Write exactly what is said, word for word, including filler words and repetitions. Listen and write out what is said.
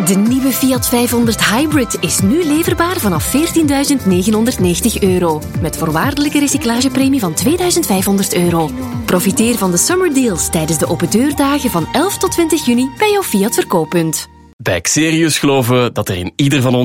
De nieuwe Fiat vijfhonderd Hybrid is nu leverbaar vanaf veertienduizend negenhonderdnegentig euro. Met voorwaardelijke recyclagepremie van tweeduizend vijfhonderd euro. Profiteer van de summer deals tijdens de open deurdagen van elf tot twintig juni bij jouw Fiat verkooppunt. Bij Xerius geloven we dat er in ieder van ons